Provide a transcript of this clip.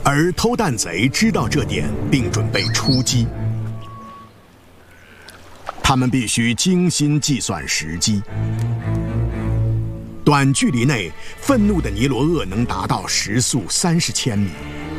而偷蛋贼知道这点，并准备出击。他们必须精心计算时机。短距离内，愤怒的尼罗鳄能达到时速30千米。